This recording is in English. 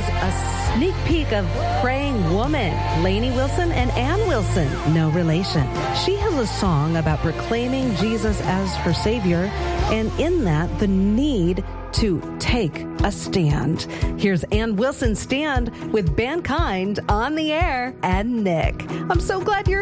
a sneak peek of Praying Woman. Lainey Wilson and Ann Wilson, no relation. She has a song about proclaiming Jesus as her Savior, and in that, the need to take a stand. Here's Ann Wilson's Stand with Mankind on the air and Nick. I'm so glad you're